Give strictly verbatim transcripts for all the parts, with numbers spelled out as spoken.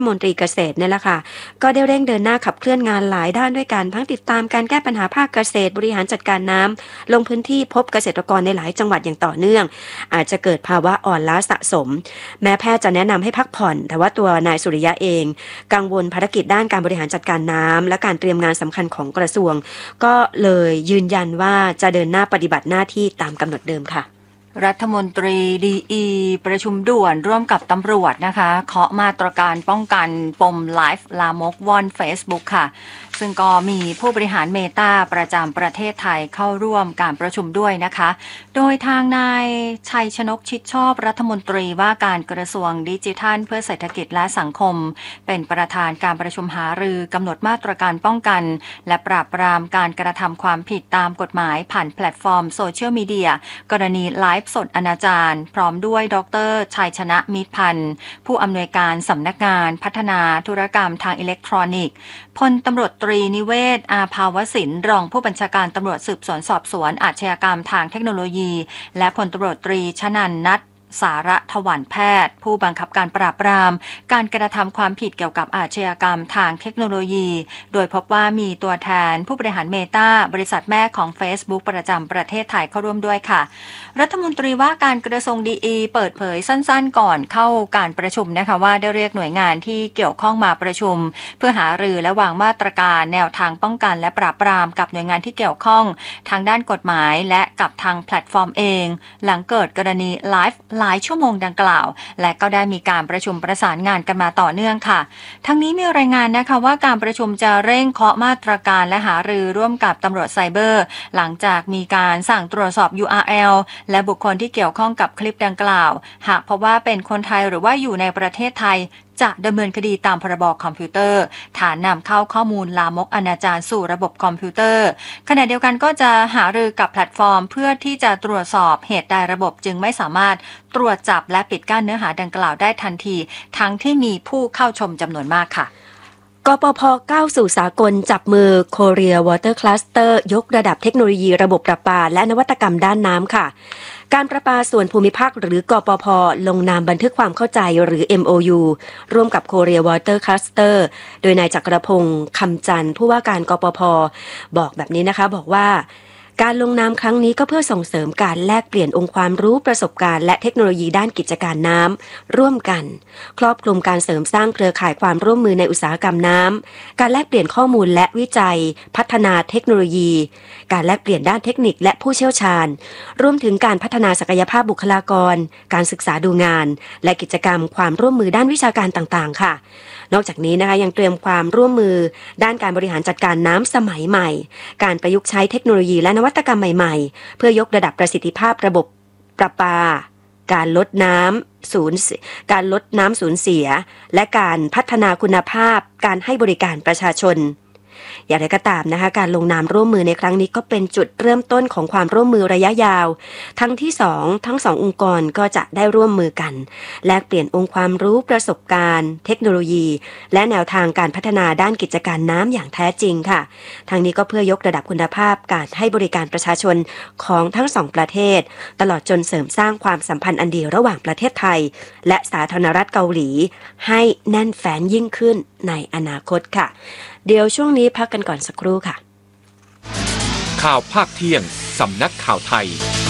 มนตรีเกษตรเนี่ยแหละค่ะก็ได้เร่งเดินหน้าขับเคลื่อนงานหลายด้านด้วยกันทั้งติดตามการแก้ปัญหาภาคเกษตรบริหารจัดการน้ำลงพื้นที่พบเกษตรกรในหลายจังหวัดอย่างต่อเนื่องอาจจะเกิดภาวะอ่อนล้าสะสมแม้แพทย์จะแนะนำให้พักผ่อนแต่ว่าตัวนายสุริยะเองกังวลภารกิจด้านการบริหารจัดการน้ำและการเตรียมงานสำคัญของกระทรวงก็เลยยืนยันว่าจะเดินหน้าปฏิบัติหน้าที่ตามกำหนดเดิมค่ะรัฐมนตรีดีอีประชุมด่วนร่วมกับตำรวจนะคะเคาะมาตรการป้องกันปมไลฟ์ลามกว่อน Facebook ค่ะซึ่งก็มีผู้บริหารเมตาประจำประเทศไทยเข้าร่วมการประชุมด้วยนะคะโดยทางนายชัยชนกชิดชอบรัฐมนตรีว่าการกระทรวงดิจิทัลเพื่อเศรษฐกิจและสังคมเป็นประธานการประชุมหารือกำหนดมาตรการป้องกันและปราบปรามการกระทำความผิดตามกฎหมายผ่านแพลตฟอร์มโซเชียลมีเดียกรณีไลฟ์สดอนาจารพร้อมด้วยดร.ชัยชนะมิตรพันธ์ผู้อำนวยการสำนักงานพัฒนาธุรกรรมทางอิเล็กทรอนิกส์พลตำรวจตรีนิเวศอาภาวสินรองผู้บัญชาการตำรวจสืบสวนสอบสวนอาชญากรรมทางเทคโนโลยีและพลตำรวจตรีชนันท์นัทสาระถวันแพทย์ผู้บังคับการปราบปรามการกระทำความผิดเกี่ยวกับอาชญากรรมทางเทคโนโลยีโดยพบว่ามีตัวแทนผู้บริหารเมตาบริษัทแม่ของ Facebook ประจำประเทศไทยเข้าร่วมด้วยค่ะรัฐมนตรีว่าการกระทรวงดีอีเปิดเผยสั้นๆก่อนเข้าการประชุมนะคะว่าได้เรียกหน่วยงานที่เกี่ยวข้องมาประชุมเพื่อหารือและวางมาตรการแนวทางป้องกันและปราบปรามกับหน่วยงานที่เกี่ยวข้องทางด้านกฎหมายและกับทางแพลตฟอร์มเองหลังเกิดกรณีไลฟ์หลายชั่วโมงดังกล่าวและก็ได้มีการประชุมประสานงานกันมาต่อเนื่องค่ะทั้งนี้มีรายงานนะคะว่าการประชุมจะเร่งเคาะมาตรการและหารือร่วมกับตำรวจไซเบอร์หลังจากมีการสั่งตรวจสอบ ยู อาร์ แอล และบุคคลที่เกี่ยวข้องกับคลิปดังกล่าวหากพบว่าเป็นคนไทยหรือว่าอยู่ในประเทศไทยจะดำเนินคดีตามพรบคอมพิวเตอร์ฐานนำเข้าข้อมูลลามกอนาจารสู่ระบบคอมพิวเตอร์ขณะเดียวกันก็จะหารือกับแพลตฟอร์มเพื่อที่จะตรวจสอบเหตุใดระบบจึงไม่สามารถตรวจจับและปิดกั้นเนื้อหาดังกล่าวได้ทันทีทั้งที่มีผู้เข้าชมจำนวนมากค่ะกปภ.ก้าวสู่สากลจับมือ Korea Water Cluster ยกระดับเทคโนโลยีระบบประปาและนวัตกรรมด้านน้ำค่ะการประปาส่วนภูมิภาคหรือกปภ.ลงนามบันทึกความเข้าใจหรือ เอ็ม โอ ยู ร่วมกับ Korea Water Cluster โดยนายจักรพงศ์คำจันทร์ผู้ว่าการกปภ.บอกแบบนี้นะคะบอกว่าการลงนามครั้งนี้ก็เพื่อส่งเสริมการแลกเปลี่ยนองค์ความรู้ประสบการณ์และเทคโนโลยีด้านกิจการน้ำร่วมกันครอบคลุมการเสริมสร้างเครือข่ายความร่วมมือในอุตสาหกรรมน้ำการแลกเปลี่ยนข้อมูลและวิจัยพัฒนาเทคโนโลยีการแลกเปลี่ยนด้านเทคนิคและผู้เชี่ยวชาญรวมถึงการพัฒนาศักยภาพบุคลากรการศึกษาดูงานและกิจกรรมความร่วมมือด้านวิชาการต่างๆค่ะนอกจากนี้นะคะยังเตรียมความร่วมมือด้านการบริหารจัดการน้ำสมัยใหม่การประยุกต์ใช้เทคโนโลยีและนวัตกรรมใหม่ๆเพื่อยกระดับประสิทธิภาพระบบประปาการลดน้ำสูญการลดน้ำสูญเสียและการพัฒนาคุณภาพการให้บริการประชาชนอย่างไรก็ตามนะคะการลงนามร่วมมือในครั้งนี้ก็เป็นจุดเริ่มต้นของความร่วมมือระยะยาวทั้งที่สองทั้งสององค์กรก็จะได้ร่วมมือกันแลกเปลี่ยนองค์ความรู้ประสบการณ์เทคโนโลยีและแนวทางการพัฒนาด้านกิจการน้ำอย่างแท้จริงค่ะทางนี้ก็เพื่อยกระดับคุณภาพการให้บริการประชาชนของทั้งสองประเทศตลอดจนเสริมสร้างความสัมพันธ์อันดีระหว่างประเทศไทยและสาธารณรัฐเกาหลีให้แน่นแฟ้นยิ่งขึ้นในอนาคตค่ะเดี๋ยวช่วงนี้พักกันก่อนสักครู่ค่ะข่าวภาคเที่ยงสำนักข่าวไทย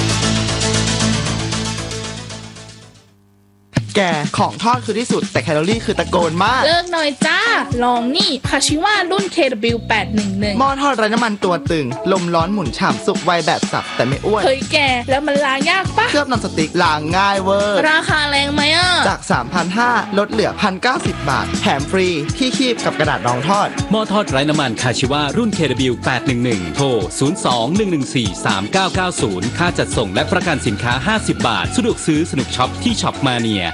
แกของทอดคือที่สุดแต่แคลอรี่คือตะโกนมากเลิกหน่อยจ้าลองนี่คาชิว่ารุ่น เค ดับเบิลยู แปดหนึ่งหนึ่งหม้อทอดไร้น้ำมันตัวตึงลมร้อนหมุนฉ่ำสุกไวแบบสับแต่ไม่อ้วนเฮ้ยแกแล้วมันล้างยากปะเคลือบนอนสติ๊กล้างง่ายเวอร์ราคาแรงไหมอ่ะจาก สามพันห้าร้อย ลดเหลือ หนึ่งพันเก้าสิบ บาทแถมฟรีที่คีบกับกระดาษรองทอดหม้อทอดไร้น้ำมันคาชิว่ารุ่น เค ดับเบิลยู แปดหนึ่งหนึ่ง โทรศูนย์ สอง หนึ่ง หนึ่ง สี่ สาม เก้า เก้า ศูนย์ค่าจัดส่งและประกันสินค้าห้าสิบบาทสะดวกซื้อสนุกช็อปที่ช็อปมาเนีย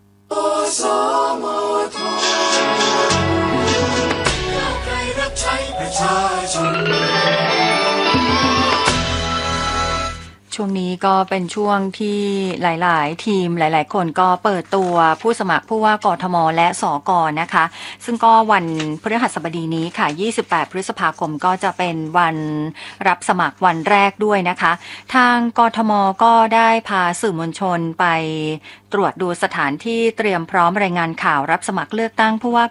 ช่วงนี้ก็เป็นช่วงที่หลายๆทีมหลายๆคนก็เปิดตัวผู้สมัครผู้ว่ากทมและสกนะคะซึ่งก็วันพฤหัสบดีนี้ค่ะยี่สิบแปดพฤษภาคมก็จะเป็นวันรับสมัครวันแรกด้วยนะคะทางกทมก็ได้พาสื่อมวลชนไปตรวจดูสถานที่เตรียมพร้อมรายงานข่าวรับสมัครเลือกตั้งผู้ว่า